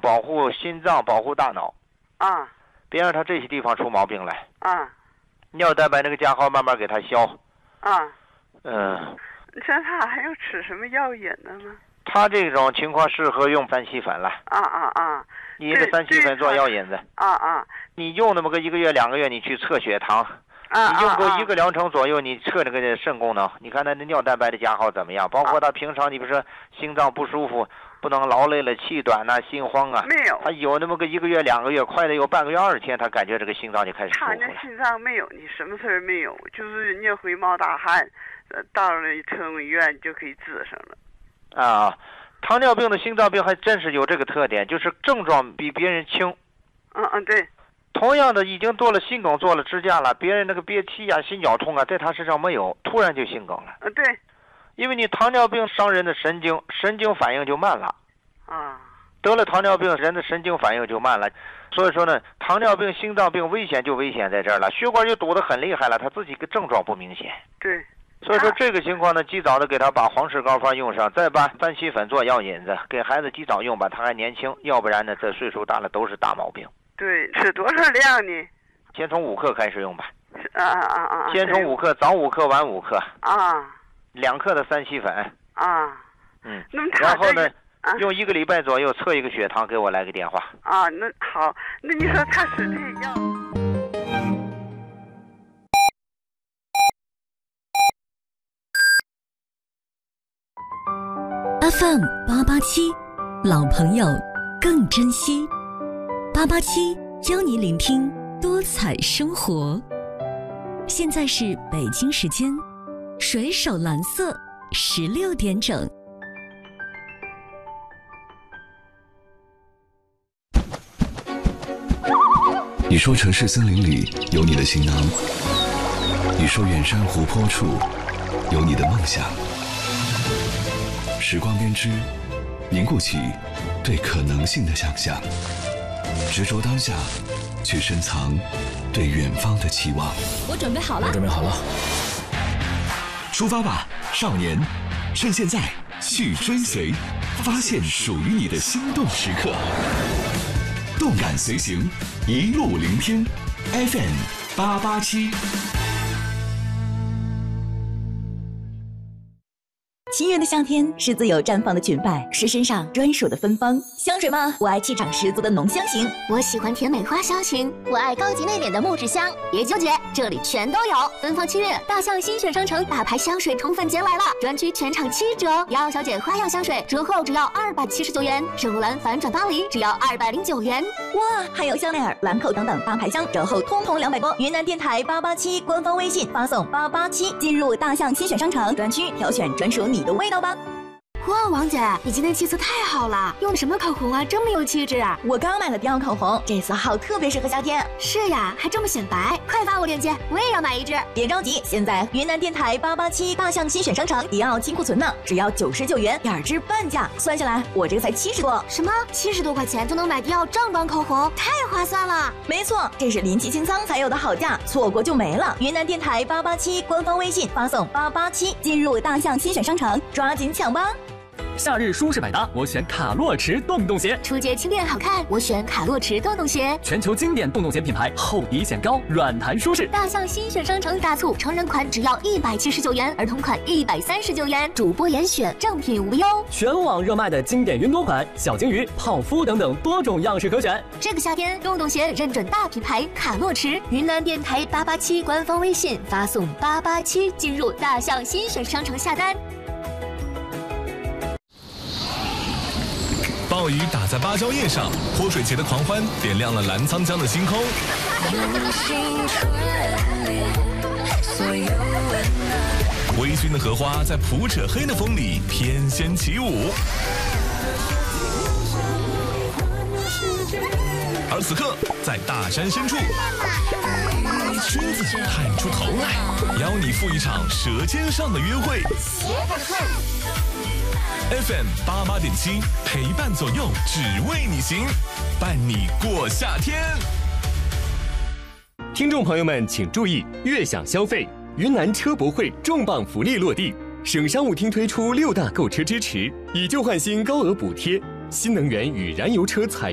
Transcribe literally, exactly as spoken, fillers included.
保护心脏，保护大脑。 啊。 别让他这些地方出毛病来。 啊。 尿蛋白那个加号慢慢给他消。 啊。 嗯。 那他还要吃什么药引的吗？ 他这种情况适合用三七粉了。 啊啊啊！ 你一个三七粉做药引子。 啊啊！ 你用那么个一个月两个月，你去测血糖。 啊你用过一个疗程左右，你测那个肾功能，你看他的尿蛋白的加号怎么样？包括他平常，你比如说心脏不舒服，不能劳累了，气短呐、啊，心慌啊。 没有。 他有那么个一个月两个月，快的有半个月二十天，他感觉这个心脏就开始舒服了。 他那心脏没有，你什么事儿没有，就是你会冒大汗，到了车医院就可以治上了。 啊，糖尿病的心脏病还真是有这个特点，就是症状比别人轻。 嗯嗯，对。 同样的，已经做了心梗，做了支架了，别人那个憋气啊、心绞痛啊，在他身上没有，突然就心梗了。 嗯，对。 因为你糖尿病伤人的神经，神经反应就慢了。 啊。 得了糖尿病，人的神经反应就慢了，所以说呢，糖尿病、心脏病危险就危险在这儿了，血管就堵得很厉害了，他自己个症状不明显。 对。 所以说这个情况呢，及早的给他把黄氏膏方用上，再把三七粉做药引子，给孩子及早用吧，他还年轻，要不然呢，这岁数大了都是大毛病。 对，吃多少量呢？ 先从五克开始用吧。 啊啊啊啊！ 先从五克，早五克，晚五克。 啊。 两克的三七粉。 啊。 嗯。 那么然后呢， 啊、 用一个礼拜左右测一个血糖，给我来个电话。 啊，那好，那你说他吃这药。 F M 八八七，老朋友更珍惜。八八七邀你聆听多彩生活。现在是北京时间水手蓝色十六点整。 你说城市森林里有你的行囊，你说远山湖泊处有你的梦想。时光编织，凝固起对可能性的想象，执着当下，去深藏对远方的期望。 我准备好了， 我准备好了，出发吧，少年！趁现在去追随，发现属于你的心动时刻。动感随行，一路聆听 F M 八八七。 七月的夏天是自由绽放的裙摆，是身上专属的芬芳。香水吗？我爱气场十足的浓香型， 我喜欢甜美花香型，我爱高级内敛的木质香。别纠结，这里全都有。芬芳七月，大象新选商城大牌香水宠粉节来了，专区全场七折。幺小姐花样香水折后只要二百七十九元，圣罗兰反转巴黎只要二百零九元。 哇，还有香奈儿、兰蔻等等大牌香折后通通两百多。云南电台八八七官方微信发送八八七，进入大象新选商城专区，挑选专属你的味道吧。 哇，王姐，你今天气色太好了，用的什么口红啊，这么有气质啊！ 我刚买了迪奥口红，这色号特别适合夏天。 是呀，还这么显白，快发我链接，我也要买一支。 别着急，现在云南电台八八七大象新选商城迪奥清库存呢，只要九十九元，点支半价，算下来我这个才七十多。 什么？七十多块钱就能买迪奥正版口红，太划算了！ 没错，这是临期清仓才有的好价，错过就没了。云南电台八八七官方微信发送八八七，进入大象新选商城，抓紧抢吧！ 夏日舒适百搭，我选卡洛驰洞洞鞋； 出街轻便好看，我选卡洛驰洞洞鞋。 全球经典洞洞鞋品牌，厚底显高，软弹舒适。 大象新选商城大促，成人款只要一百七十九元，儿童款一百三十九元，主播严选，正品无忧。 全网热卖的经典云朵款、小鲸鱼、泡芙等等多种样式可选。 这个夏天，洞洞鞋认准大品牌卡洛驰。云南电台八八七官方微信发送八八七，进入大象新选商城下单。 暴雨打在芭蕉叶上，泼水节的狂欢点亮了澜沧江的星空。微醺的荷花在普扯黑的风里翩跹起舞。而此刻，在大山深处，君子探出头来，邀你赴一场舌尖上的约会。F M 八八点七，陪伴左右，只为你行，伴你过夏天。 听众朋友们请注意，悦享消费，云南车博会重磅福利落地，省商务厅推出六大购车支持，以旧换新高额补贴，新能源与燃油车采